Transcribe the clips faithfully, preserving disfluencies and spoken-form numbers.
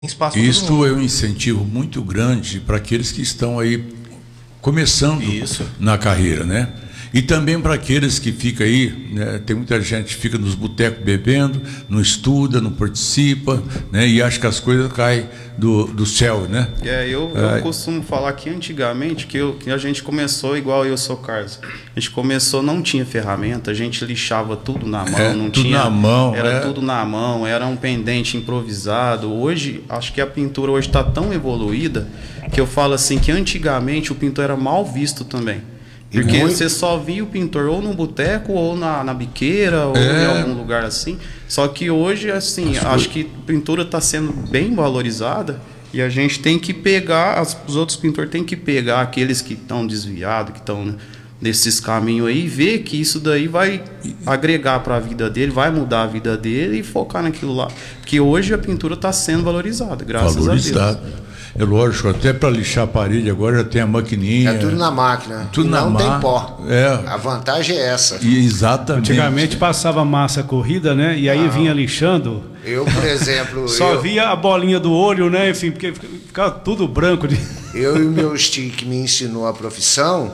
espaço para todo Isto mundo. é um incentivo muito grande para aqueles que estão aí começando Isso. na carreira, né? E também para aqueles que ficam aí, né? Tem muita gente que fica nos botecos bebendo, não estuda, não participa, né? E acha que as coisas caem do, do céu, né? É, eu, eu é. costumo falar que antigamente, que, eu, que a gente começou igual eu sou Carlos. A gente começou, não tinha ferramenta, a gente lixava tudo na mão, é, não tudo tinha. na mão, era é. tudo na mão, era um pendente improvisado. Hoje, acho que a pintura hoje está tão evoluída que eu falo assim que antigamente o pintor era mal visto também. Porque muito... você só via o pintor ou no boteco, ou na, na biqueira, ou é. em algum lugar assim. Só que hoje, assim, acho, acho que a pintura está sendo bem valorizada e a gente tem que pegar, as, os outros pintores têm que pegar aqueles que estão desviados, que estão nesses caminhos aí, e ver que isso daí vai agregar para a vida dele, vai mudar a vida dele e focar naquilo lá. Porque hoje a pintura está sendo valorizada, graças valorizada. a Deus. É lógico, até para lixar a parede agora já tem a maquininha. É tudo na máquina. Tudo e na não ma... tem pó. É. A vantagem é essa. E exatamente. Antigamente passava massa corrida, né? E aí não. vinha lixando. Eu, por exemplo. Só eu... via a bolinha do olho, né? Enfim, porque ficava tudo branco. De... Eu e o meu tio que me ensinou a profissão,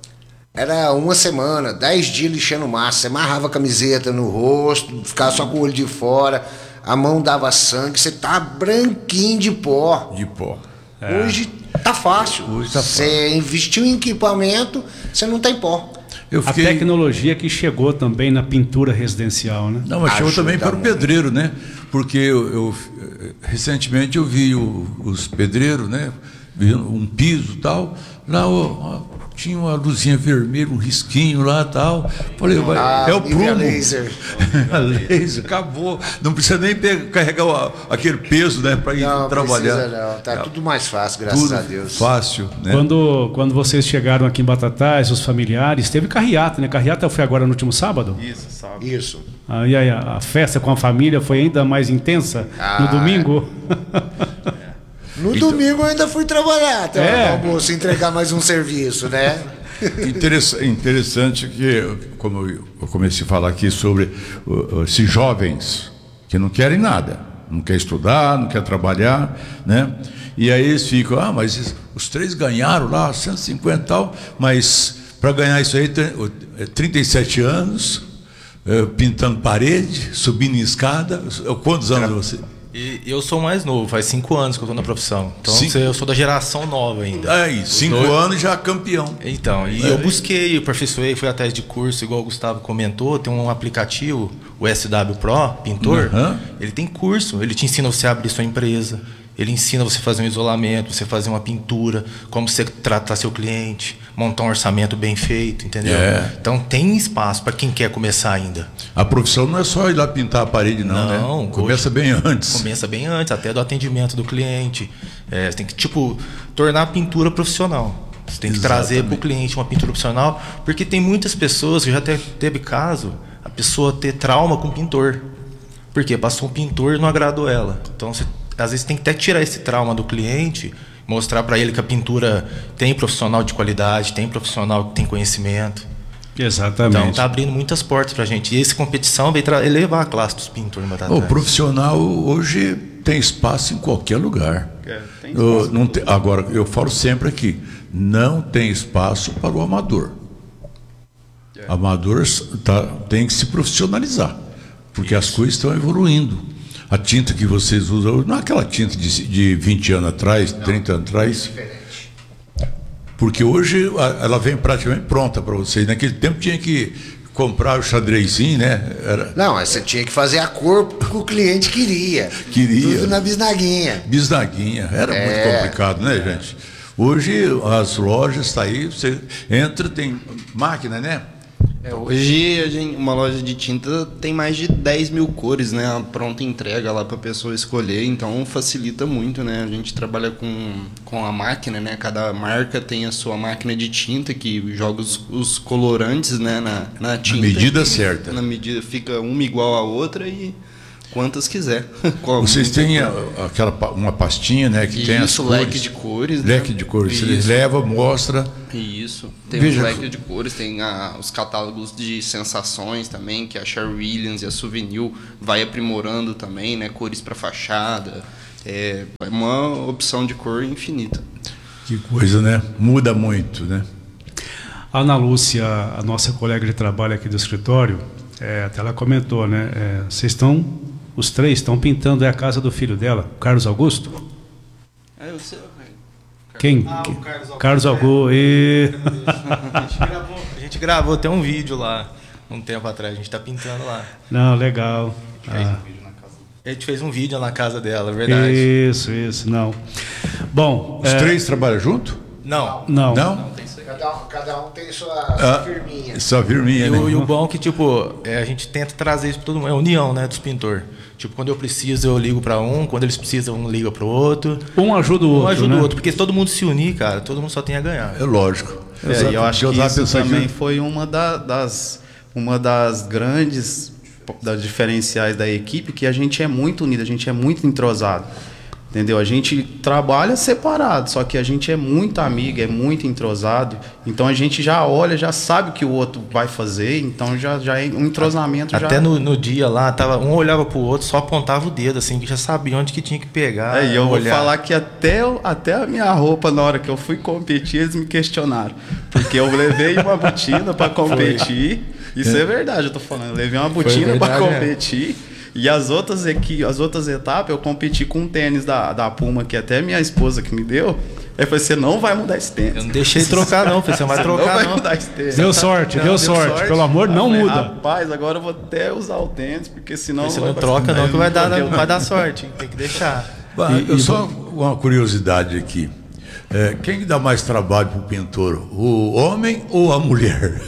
era uma semana, dez dias lixando massa. Você amarrava a camiseta no rosto, ficava só com o olho de fora. A mão dava sangue, você tá branquinho de pó. De pó. É. Hoje tá fácil. Hoje tá você fácil. investiu em equipamento, você não tem pó. Eu fiquei... A tecnologia que chegou também na pintura residencial, né? Não, mas chegou também para o pedreiro, né? Porque eu, eu recentemente eu vi o, os pedreiros, né? Vi um piso e tal. Lá ó, tinha uma luzinha vermelha, um risquinho lá e tal. Falei, vai, ah, é o prumo. laser. A laser, acabou. Não precisa nem pegar, carregar o, aquele peso, né, para ir não, trabalhar. Precisa, não, tá é. tudo mais fácil, graças tudo a Deus. Fácil, né? Quando, quando vocês chegaram aqui em Batatais, os familiares, teve carreata, né? Carreata foi agora no último sábado? Isso, sábado. Isso. Ah, e aí, a, a festa com a família foi ainda mais intensa ah, no domingo? É. No então, domingo eu ainda fui trabalhar até é. o almoço, entregar mais um serviço, né? Interessante que, como eu comecei a falar aqui sobre uh, esses jovens que não querem nada, não quer estudar, não quer trabalhar, né? E aí eles ficam, ah, mas os três ganharam lá, cento e cinquenta e tal, mas para ganhar isso aí, trinta e sete anos, uh, pintando parede, subindo em escada. Quantos anos você? E eu sou mais novo, faz cinco anos que eu estou na profissão. Então cinco. eu sou da geração nova ainda. Aí, cinco dois... anos já campeão. Então, e é. eu busquei, aperfeiçoei, fui atrás de curso, igual o Gustavo comentou, tem um aplicativo, o S W Pro, Pintor, uhum. ele tem curso, ele te ensina você a abrir sua empresa, ele ensina você a fazer um isolamento, você fazer uma pintura, como você tratar seu cliente, montar um orçamento bem feito, entendeu? É. Então tem espaço para quem quer começar ainda. A profissão não é só ir lá pintar a parede, não, não né? Começa bem antes. Começa bem antes, até do atendimento do cliente. É, você tem que, tipo, tornar a pintura profissional. Você tem que Exatamente. trazer para o cliente uma pintura profissional, porque tem muitas pessoas que já te, teve caso, a pessoa ter trauma com o pintor. Porque passou um pintor e não agradou ela. Então você às vezes tem que até tirar esse trauma do cliente, mostrar para ele que a pintura tem profissional de qualidade, tem profissional que tem conhecimento. Exatamente. Então está abrindo muitas portas para a gente. E essa competição veio elevar a classe dos pintores. O profissional hoje tem espaço em qualquer lugar. É, tem espaço eu, não tem, agora, eu falo sempre aqui, não tem espaço para o amador. É. Amador tá, tem que se profissionalizar, porque Isso. as coisas estão evoluindo. A tinta que vocês usam, não é aquela tinta de, de vinte anos atrás, não, trinta anos atrás. É porque hoje ela vem praticamente pronta para vocês. Naquele tempo tinha que comprar o xadrezinho, né? Era... Não, você tinha que fazer a cor que o cliente queria. Queria. Tudo na bisnaguinha. Bisnaguinha. Era é. muito complicado, né, gente? Hoje as lojas estão tá aí, você entra, tem máquina, né? É, hoje a gente, uma loja de tinta tem mais de dez mil cores, né? A pronta entrega lá para a pessoa escolher, então facilita muito, né? A gente trabalha com, com a máquina, né? Cada marca tem a sua máquina de tinta que joga os, os colorantes, né? na, na tinta. Na medida certa. Na medida fica uma igual a outra e quantas quiser. Vocês têm a, aquela uma pastinha, né? Que Isso, tem as leque cores. de cores. Leque né? de cores. Isso. Você leva, mostra. Isso. Tem Veja, um leque de cores, tem a, os catálogos de sensações também, que a Sherwin Williams e a Souvenir vai aprimorando também, né? Cores para fachada. É uma opção de cor infinita. Que coisa, né? Muda muito, né? A Ana Lúcia, a nossa colega de trabalho aqui do escritório, é, até ela comentou, né? É, vocês estão, os três estão pintando é a casa do filho dela, Carlos Augusto? É, eu sei. Quem? Ah, o Carlos Augusto. Carlos Augusto. E... A gente gravou, a gente gravou até um vídeo lá, um tempo atrás, a gente está pintando lá. Não, legal. Ah. A gente fez um vídeo na casa dela, é verdade. Isso, isso, não. Bom, Os é, três trabalham junto? Não. não. Não? Cada um, cada um tem sua, Ah, sua firminha. só firminha, E né? o, e o bom é que, tipo, é, a gente tenta trazer isso para todo mundo. É a união, né, dos pintores. Tipo, quando eu preciso, eu ligo para um. Quando eles precisam, um liga para o outro. Um ajuda o Um outro, ajuda né? o outro. Porque se todo mundo se unir, cara, todo mundo só tem a ganhar. É lógico. É, e eu acho que tava isso pensando também que- foi uma da- das, uma das grandes das diferenciais da equipe, que a gente é muito unido, a gente é muito entrosado. Entendeu? A gente trabalha separado, só que a gente é muito amigo, é muito entrosado. Então a gente já olha, já sabe o que o outro vai fazer, então já, já é um entrosamento. Até já... no, no dia lá, tava, um olhava pro outro, só apontava o dedo, assim, que já sabia onde que tinha que pegar. É, e eu vou olhar. falar que até, o- até a minha roupa, na hora que eu fui competir, eles me questionaram. Porque eu levei uma botina para competir. Isso é. verdade, eu tô falando. Eu levei uma botina para verdade, é. competir. E as outras, equi... as outras etapas eu competi com um tênis da, da Puma, que até minha esposa que me deu. Aí eu falei, você não vai mudar esse tênis. Eu não deixei trocar, não, filho, você não vai Você trocar, não vai não. mudar esse tênis. Deu sorte, Não, deu sorte. Pelo amor, não Aí eu muda. falei, rapaz, agora eu vou até usar o tênis, porque senão... Você vai não pra- troca, não, Aí que vai eu dar, troquei o vai dar sorte. Tem que deixar. Ah, E- eu e só uma curiosidade aqui. É, quem que dá mais trabalho para o pintor? O homem ou a mulher?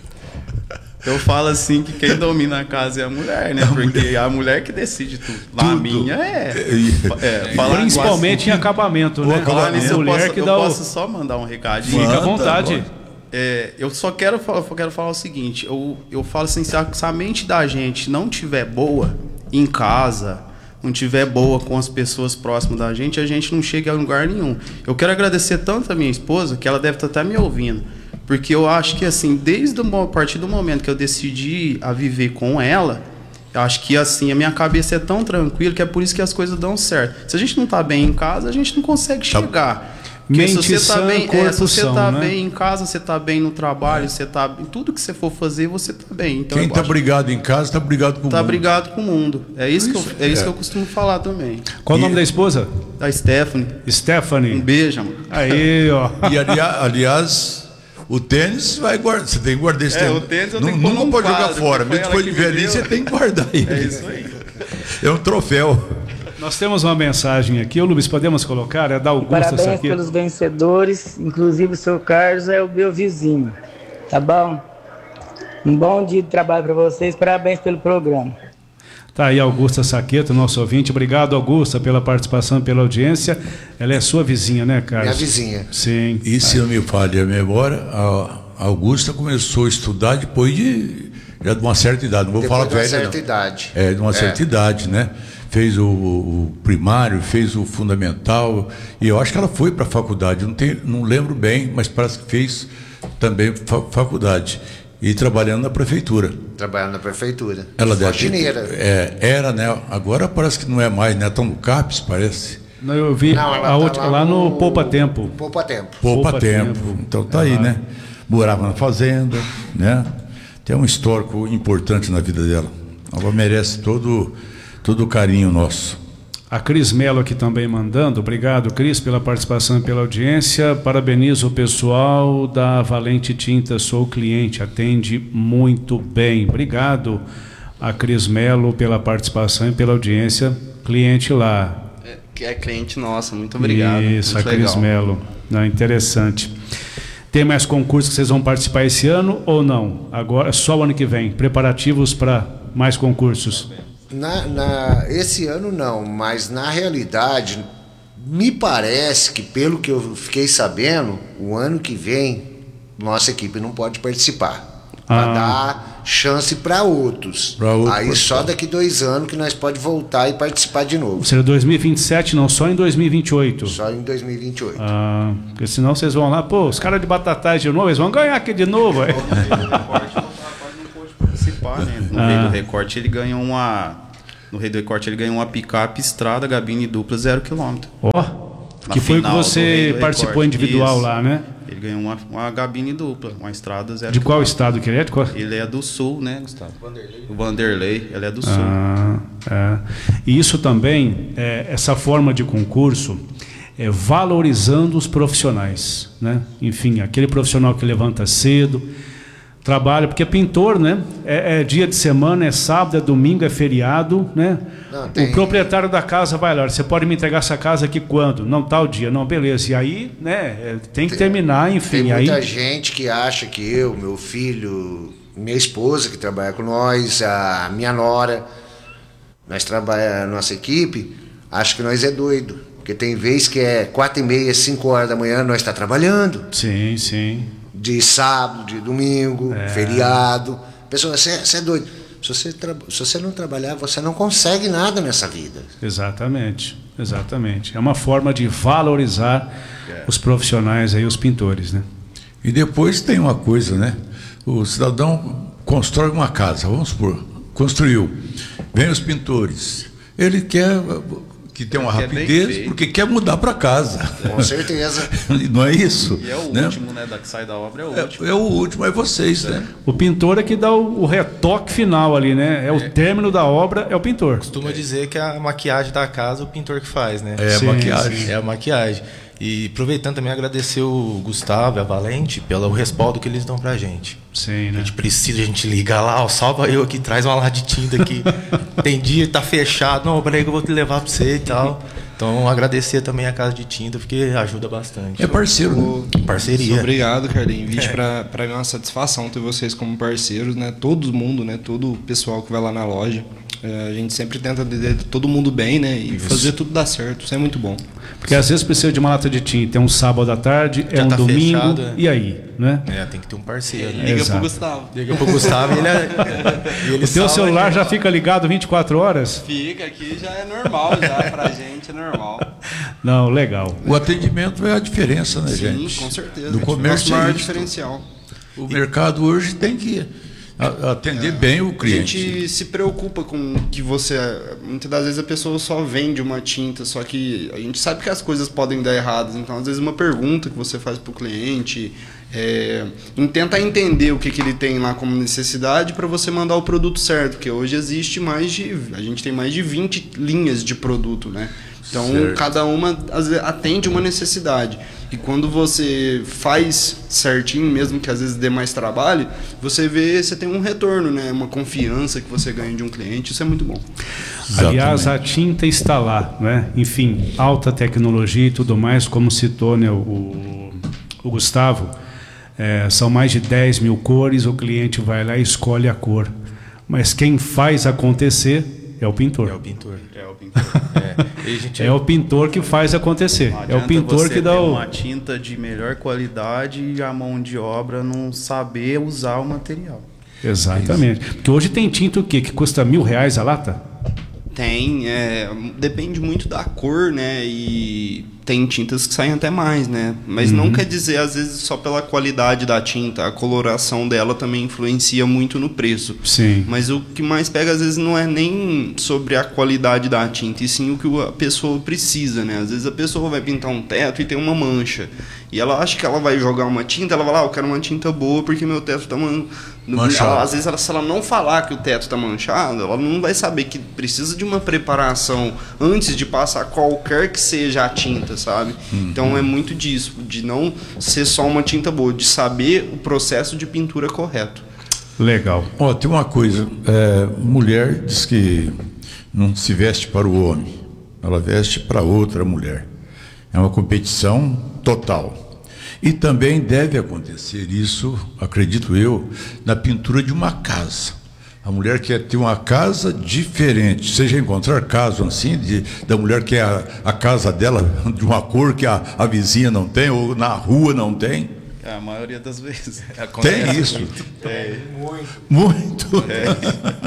Eu falo assim que quem domina a casa é a mulher, né? Porque é a mulher que decide tudo. Lá a Tudo. minha é. E- é falar- Principalmente em acabamento, né? Falar nisso, A eu mulher posso, que eu dá o... posso só mandar um recadinho. Fica à Manda, vontade. manda. É, eu só quero, fa- eu quero falar o seguinte, eu, eu falo assim, se a, se a mente da gente não tiver boa em casa, não tiver boa com as pessoas próximas da gente, a gente não chega a lugar nenhum. Eu quero agradecer tanto a minha esposa, que ela deve estar até me ouvindo, porque eu acho que assim, desde o, mo- a partir do momento que eu decidi a viver com ela, eu acho que assim, a minha cabeça é tão tranquila que é por isso que as coisas dão certo. Se a gente não está bem em casa, a gente não consegue chegar. Porque Mente se você sã, tá bem, é, corpo se você são, tá né? bem em casa, você tá bem no trabalho, você tá em tudo que você for fazer, você tá bem. Então Quem eu está acho- brigado em casa está brigado com o tá mundo. brigado com o mundo. É isso, que, eu, é isso é. que eu costumo falar também. Qual o E- nome da esposa? Da Stephanie, um Stephanie. beijo, amor. Aí, ó. E ali- aliás, o tênis vai guardar. Você tem que guardar esse É, tênis. o tênis eu Não- tenho que pôr nunca num pode jogar quadro, fora. porque Mesmo foi depois de ela que me velhinho, deu. você tem que guardar ele. É isso aí. É um troféu. Nós temos uma mensagem aqui, ô Luiz, podemos colocar? É da Augusta Parabéns Saqueto. pelos vencedores, inclusive o seu Carlos é o meu vizinho, tá bom? Um bom dia de trabalho para vocês, parabéns pelo programa. Tá aí a Augusta Saqueto, nosso ouvinte. Obrigado, Augusta, pela participação, pela audiência. Ela é sua vizinha, né, Carlos? Minha vizinha. Sim. E se não me falha a memória, a Augusta começou a estudar depois de, já de uma certa idade. Não vou Depois falar de uma velha, certa não. idade. É, de uma É. certa idade, né? Fez o, o primário, fez o fundamental, e eu acho que ela foi para a faculdade, não, tem, não lembro bem, mas parece que fez também fa- faculdade. E trabalhando na prefeitura. Trabalhando na prefeitura. Ela deve ter- Faxineira. é, era, né? Agora parece que não é mais, né? Estão no CAPES, parece. Não, eu vi Não, ela a tá última- lá no Poupa Tempo. Poupa Tempo. Poupa, Poupa tempo. tempo. Então tá aí, né? Morava na fazenda, né? Tem um histórico importante na vida dela. Ela merece todo, todo o carinho nosso. A Cris Mello aqui também mandando. Obrigado, Cris, pela participação e pela audiência. Parabenizo o pessoal da Valente Tinta. Sou cliente, atende muito bem. Obrigado a Cris Mello pela participação e pela audiência. Cliente lá. É, que é cliente nossa, muito obrigado. Isso, muito a Cris legal. Mello. Não, interessante. Tem mais concursos que vocês vão participar esse ano ou não? Agora, só o ano que vem. Preparativos para mais concursos. Na, na- esse ano não, mas na realidade, me parece que, pelo que eu fiquei sabendo, o ano que vem, nossa equipe não pode participar. Para Ah. dar chance para outros. Pra outros Aí participar. só daqui dois anos que nós pode voltar e participar de novo. Será dois mil e vinte e sete, não, só em dois mil e vinte e oito. Só em dois mil e vinte e oito. Ah, porque senão vocês vão lá, pô, os caras de Batatais de novo, eles vão ganhar aqui de novo. Aí. O rapaz não pôde participar, né? No Ah. meio do recorte ele ganhou uma, No Rei do Recorte ele ganhou uma picape estrada, gabine dupla, zero quilômetro. Ó, oh, que foi que você participou individual Isso. lá, né? Ele ganhou uma, uma gabine dupla, uma estrada zero De qual quilômetro. estado que ele é? De qual? Ele é do Sul, né, Gustavo? Vanderlei. O Vanderlei, ele é do Sul. Ah, é. E isso também, é, essa forma de concurso, é valorizando os profissionais, né? Enfim, aquele profissional que levanta cedo, trabalha, porque pintor, né? É, é dia de semana, é sábado, é domingo, é feriado, né? Não, tem... O proprietário da casa vai lá, você pode me entregar essa casa aqui quando? Não, tal dia, não, beleza. E aí, né? Tem que tem, terminar, enfim. Tem muita aí... gente que acha que eu, meu filho, minha esposa que trabalha com nós, a minha nora, nós trabalhamos, a nossa equipe, acha que nós é doido. Porque tem vez que é quatro e meia, cinco horas da manhã, nós está trabalhando. Sim, sim. De sábado, de domingo, é. feriado. Pessoa, você é doido. Se você, se você não trabalhar, você não consegue nada nessa vida. Exatamente, exatamente. É uma forma de valorizar é. os profissionais aí, os pintores, né? E depois tem uma coisa, né? O cidadão constrói uma casa, vamos supor, construiu. Vem os pintores. Ele quer... que tem uma rapidez, porque quer mudar para casa. Com certeza. Não é isso? E é o né? último, né? Da que sai da obra é o é, último. É o último, é vocês, é. né? O pintor é que dá o, o retoque final ali, né? É, é o término da obra, é o pintor. Costuma é. dizer que a maquiagem da casa é o pintor que faz, né? É sim, a maquiagem. Sim. É a maquiagem. E aproveitando também agradecer o Gustavo e a Valente pelo respaldo que eles dão pra gente. Sim, né? A gente precisa, a gente liga lá, ó, salva eu aqui, traz uma lá de tinta aqui. Tem dia que tá fechado, não, peraí que eu vou te levar pra você e tal. Então agradecer também a Casa de Tinta, porque ajuda bastante. É parceiro, né? Parceria. Obrigado, Carlinhos. Vixe, é. pra, pra mim é uma satisfação ter vocês como parceiros, né? Todo mundo, né? Todo o pessoal que vai lá na loja. É, a gente sempre tenta atender todo mundo bem, né? E Isso. fazer tudo dar certo. Isso é muito bom. Porque às vezes precisa de uma lata de tinta, é um sábado à tarde, Já é um tá domingo, fechado, é. e aí, né? É, tem que ter um parceiro. Né? Liga Exato. pro Gustavo. Liga pro Gustavo e ele, é, e ele O teu celular aqui. Já fica ligado vinte e quatro horas? Fica aqui, já é normal, já pra gente é normal. Não, legal. O atendimento é a diferença, né, Sim, gente? Sim, com certeza. Do comércio Nosso maior é diferencial. O e... mercado hoje tem que atender é. bem o cliente. A gente se preocupa com que você... Muitas das vezes a pessoa só vende uma tinta, só que a gente sabe que as coisas podem dar erradas. Então, às vezes, uma pergunta que você faz para o cliente... É, tenta entender o que, que ele tem lá como necessidade para você mandar o produto certo, porque hoje existe mais de... A gente tem mais de vinte linhas de produto, né? Então, certo. Cada uma atende uma necessidade. E quando você faz certinho, mesmo que às vezes dê mais trabalho, você vê, você tem um retorno, né? Uma confiança que você ganha de um cliente, isso é muito bom. Exatamente. Aliás, a tinta está lá, né? Enfim, alta tecnologia e tudo mais, como citou, né, o, o Gustavo, é, são mais de dez mil cores, o cliente vai lá e escolhe a cor. Mas quem faz acontecer é o pintor. É o pintor. É o pintor. É, gente... é o pintor que faz acontecer. É o pintor que dá o... uma tinta de melhor qualidade e a mão de obra não saber usar o material. Exatamente. Porque hoje tem tinta o quê? Que custa mil reais a lata? Tem, é, depende muito da cor, né? E tem tintas que saem até mais, né? Mas uhum. não quer dizer, às vezes, só pela qualidade da tinta. A coloração dela também influencia muito no preço. Sim. Mas o que mais pega, às vezes, não é nem sobre a qualidade da tinta, e sim o que a pessoa precisa, né? Às vezes a pessoa vai pintar um teto e tem uma mancha. E ela acha que ela vai jogar uma tinta, ela vai lá, ah, eu quero uma tinta boa porque meu teto está man... manchado. Ela, às vezes, ela, se ela não falar que o teto está manchado, ela não vai saber que precisa de uma preparação antes de passar qualquer que seja a tinta, sabe? Uhum. Então é muito disso, de não ser só uma tinta boa, de saber o processo de pintura correto. Legal. Ó, oh, tem uma coisa, é, mulher diz que não se veste para o homem, ela veste para outra mulher. É uma competição total. E também deve acontecer isso, acredito eu, na pintura de uma casa. A mulher quer ter uma casa diferente. Você já encontrar casos assim, de, da mulher que é a, a casa dela de uma cor que a, a vizinha não tem, ou na rua não tem? É, a maioria das vezes. Tem isso? É. Muito. Muito. É.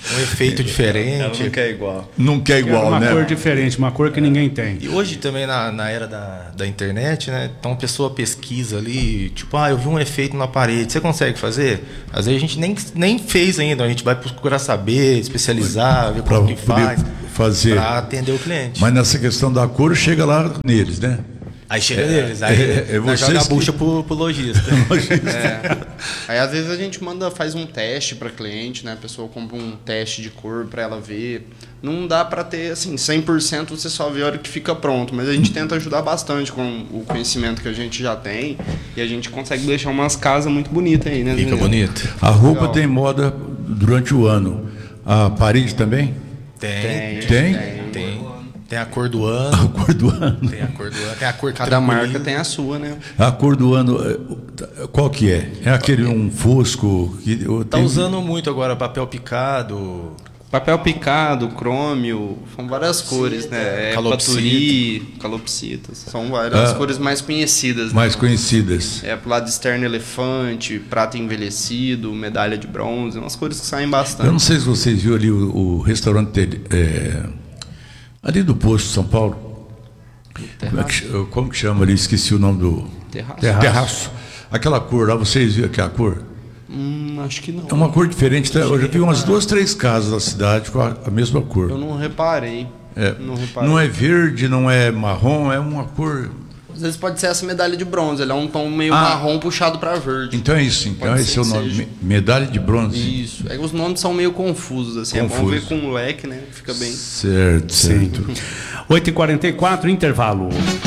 Um efeito diferente. Ela não quer igual. Não quer igual, uma né? Uma cor diferente, uma cor que ninguém tem. E hoje também na, na era da, da internet, né? Então a pessoa pesquisa ali, tipo, ah, eu vi um efeito na parede, você consegue fazer? Às vezes a gente nem, nem fez ainda, a gente vai procurar saber, especializar, ver como que faz, fazer. Para atender o cliente. Mas nessa questão da cor, chega lá neles, né? Aí chega neles, aí é, é nós joga a que... bucha pro, pro lojista. É. Aí às vezes a gente manda, faz um teste para cliente, né? A pessoa compra um teste de cor para ela ver. Não dá para ter assim cem por cento, você só vê a hora que fica pronto, mas a gente tenta ajudar bastante com o conhecimento que a gente já tem e a gente consegue deixar umas casas muito bonitas aí, né? Fica bonito. A roupa Legal. Tem moda durante o ano. A parede também? Tem. Tem? Tem. tem. tem. Tem a cor do ano. A cor do ano. Tem a cor do ano. Tem a cor que cada marca tem a sua, né? A cor do ano, qual que é? É aquele um fosco? Que, tá tem... usando muito agora papel picado. Papel picado, crômio, são várias cores, né? É paturi, calopsita, são várias ah, cores mais conhecidas. Mais né? conhecidas. É pro lado externo elefante, prata envelhecido, medalha de bronze, umas cores que saem bastante. Eu não sei se vocês viram ali o, o restaurante é, ali do posto de São Paulo. Como, é que, como que chama ali? Esqueci o nome do... Terraço. Terraço. Terraço. Aquela cor lá, vocês viram aquela cor? Hum, acho que não. É uma cor diferente. Eu já vi umas duas, três casas da cidade com a, a mesma cor. Eu não reparei. É, não reparei. Não é verde, não é marrom, é uma cor... Às vezes pode ser essa medalha de bronze, ela é um tom meio ah, marrom puxado para verde. Então é isso, então esse é o nome, seja. Medalha de bronze. Isso, é que os nomes são meio confusos, assim, Confuso. É bom ver com um leque, né, fica bem... Certo, certo. oito e quarenta e quatro, intervalo.